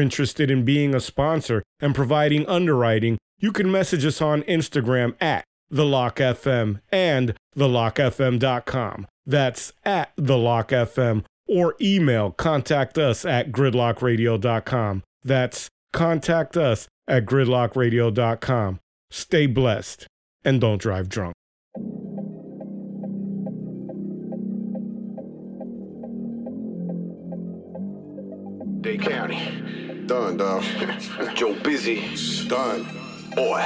interested in being a sponsor and providing underwriting, you can message us on Instagram at TheLockFM and TheLockFM.com. That's at TheLockFM, or email contact us at gridlockradio.com. That's contact us at gridlockradio.com. Stay blessed and don't drive drunk. Dade County. Done, dog. Joe Busy. Done. Boy.